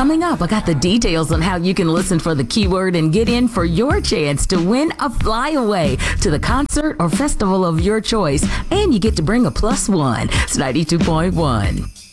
Coming up, I got the details on how you can listen for the keyword and get in for your chance to win a flyaway to the concert or festival of your choice. And you get to bring a +1. It's 92.1.